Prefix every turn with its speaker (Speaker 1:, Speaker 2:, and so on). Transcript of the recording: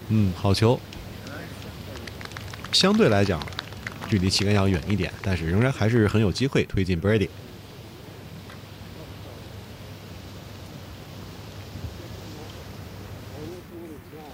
Speaker 1: 好球。相对来讲，距离旗杆要远一点，但是仍然还是很有机会推进 Brady。